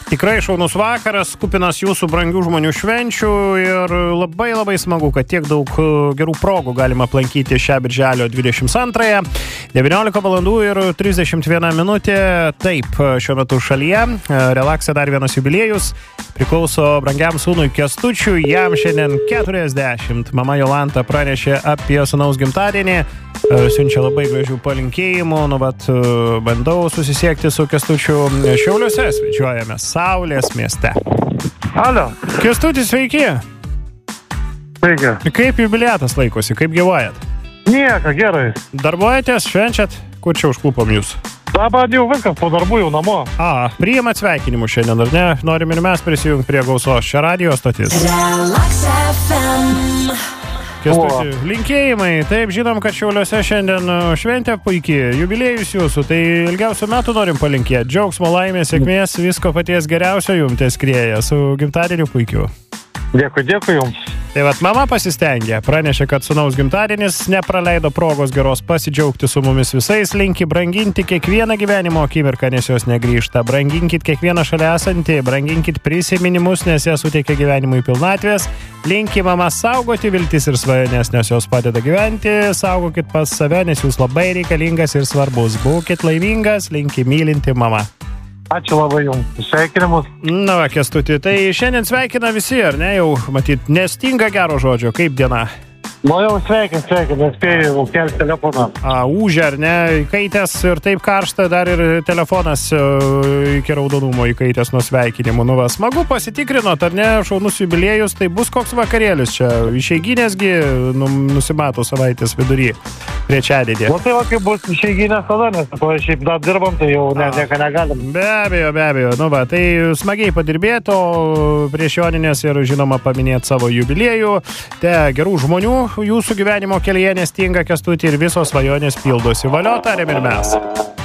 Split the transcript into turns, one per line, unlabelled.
Tikrai šaunus vakaras, kupinas jūsų brangių žmonių švenčių ir labai labai smagu, kad tiek daug gerų progų galima aplankyti šią birželio 22-ąją. 19 valandų ir 31 minutė. Taip, šiuo metu šalyje Relaxe dar vienas jubiliejus priklauso brangiam sūnui Kęstučiui, jam šiandien 40. Mama Jolanta pranešė apie sūnaus gimtadienį. Siunčia labai gražių palinkėjimų, bandau susisiekti su Kęstučiu. Šiauliuose svečiuojame Saulės mieste.
Alio.
Kęstutis, sveiki.
Sveiki.
Kaip jubiliatas laikosi, kaip gyvojat?
Nieko, gerai.
Darbuojatės, švenčiat? Kur čia užklupom jūs?
Dabar jau viskas, po darbų jau namo.
Priimat sveikinimų šiandien, ar ne? Norim ir mes prisijungti prie gausos. Čia radio stotis.
Relax FM.
Kęstuti, linkėjimai. Taip, žinom, kad Šiauliuose šiandien šventė puikiai, jubiliejus jūsų, tai ilgiausių metų norim palinkėti. Džiaugsmo, laimės, sėkmės, visko paties geriausio jums teskrėja, su gimtadieniu puikiu.
Dėkui jums.
Tai mama pasistengė, pranešė, kad sūnaus gimtadienis, nepraleido progos geros pasidžiaugti su mumis visais, linki branginti kiekvieną gyvenimo akimirką, nes jos negrįžta, branginkit kiekvieną šalia esantį, branginkit prisiminimus, nes jie suteikia gyvenimui pilnatvės, linki mama saugoti viltis ir svajonės, nes jos padeda gyventi, saugokit pas save, nes jūs labai reikalingas ir svarbus, būkit laimingas, linki mylinti mama.
Ačiū labai jums. Sveikinimus.
Kęstuti, tai šiandien sveikina visi, ar ne? Jau, matyt, nestinga gero žodžio. Kaip diena?
Jau sveikin, nespėjau kelti telefoną.
Ūžia, ar ne? Įkaitęs ir taip karšta, dar ir telefonas iki raudonumo įkaitęs nuo sveikinimų. Smagu pasitikrinot, ar ne? Šaunus jubiliejus, tai bus koks vakarėlis čia. Išeiginėsgi nusimato savaitės vidury. Trečiadienį.
Tai kaip bus išeiginės tada, nes šiaip dar dirbam, tai jau nieko negalim.
Be abejo. Tai smagiai padirbėti, o prieš joninės ir žinoma paminėti savo jubiliejų. Te gerų žmonių jūsų gyvenimo kelyje nestinga, Kęstuti, ir visos svajonės pildosi. Valio, tarėm ir mes.